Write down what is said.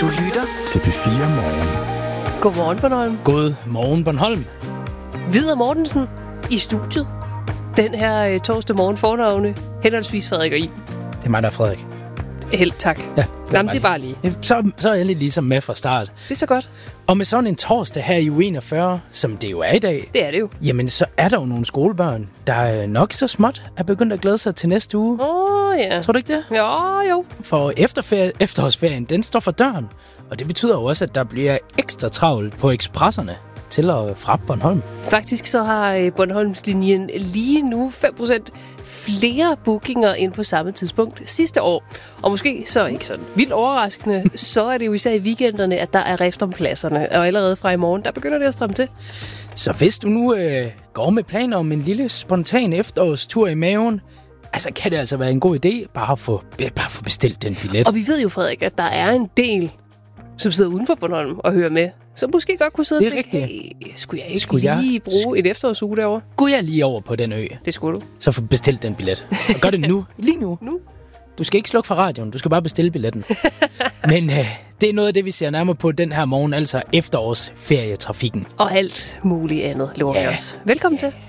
lytter til P4 Morgen. Godmorgen, Bornholm. God morgen, Bornholm. Vidar Mortensen i studiet. Den her torsdag morgen fornavne, henholdsvis Frederik og I. Det er mig, der er Frederik. Helt tak. Ja, Jamen, det er bare lige. Så er jeg lidt ligesom med fra start. Det er så godt. Og med sådan en torsdag her i uge 41, som det jo er i dag, Det er det jo. jamen så er der jo nogle skolebørn, der nok så småt er begyndt at glæde sig til næste uge. Ja. Tror du ikke det? Jo. For efterårsferien, den står for døren. Og det betyder jo også, at der bliver ekstra travlt på ekspresserne til og fra Bornholm. Faktisk så har Bornholmslinjen lige nu 5% flere bookinger end på samme tidspunkt sidste år. Og måske så ikke sådan vildt overraskende, så er det jo især i weekenderne, at der er rift om pladserne. Og allerede fra i morgen, der begynder det at stramme til. Så hvis du nu går med planer om en lille spontan efterårstur i maven, altså kan det altså være en god idé bare at få bestilt den billet. Og vi ved jo, Frederik, at der er en del, som sidder uden for Bornholm og hører med, så måske godt kunne sidde Det og er tænke, rigtigt. hey, skulle jeg ikke lige bruge et efterårsuge derovre? Gå jeg lige over på den ø, Det skulle du. så få bestilt den billet. Og gør det nu. Lige nu. Nu? Du skal ikke slukke for radioen, du skal bare bestille billetten. Men det er noget af det, vi ser nærmere på den her morgen, altså efterårsferietrafikken. Og alt muligt andet lover vi os. Velkommen til.